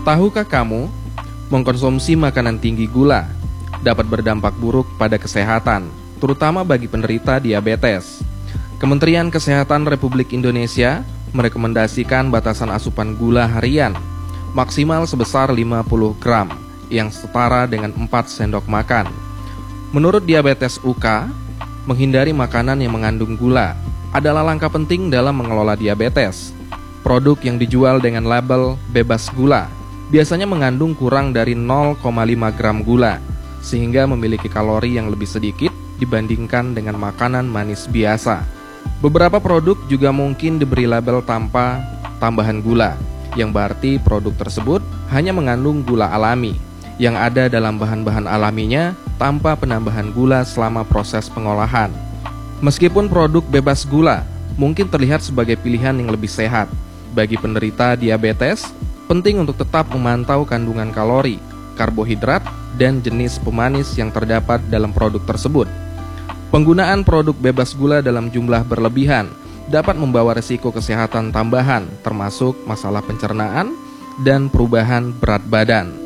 Tahukah kamu, mengkonsumsi makanan tinggi gula dapat berdampak buruk pada kesehatan, terutama bagi penderita diabetes. Kementerian Kesehatan Republik Indonesia merekomendasikan batasan asupan gula harian maksimal sebesar 50 gram yang setara dengan 4 sendok makan. Menurut Diabetes UK, menghindari makanan yang mengandung gula adalah langkah penting dalam mengelola diabetes. Produk yang dijual dengan label bebas gula biasanya mengandung kurang dari 0,5 gram gula, sehingga memiliki kalori yang lebih sedikit dibandingkan dengan makanan manis biasa. Beberapa produk juga mungkin diberi label tanpa tambahan gula, yang berarti produk tersebut hanya mengandung gula alami, yang ada dalam bahan-bahan alaminya tanpa penambahan gula selama proses pengolahan. Meskipun produk bebas gula mungkin terlihat sebagai pilihan yang lebih sehat, bagi penderita diabetes, penting untuk tetap memantau kandungan kalori, karbohidrat, dan jenis pemanis yang terdapat dalam produk tersebut. Penggunaan produk bebas gula dalam jumlah berlebihan dapat membawa risiko kesehatan tambahan, termasuk masalah pencernaan dan perubahan berat badan.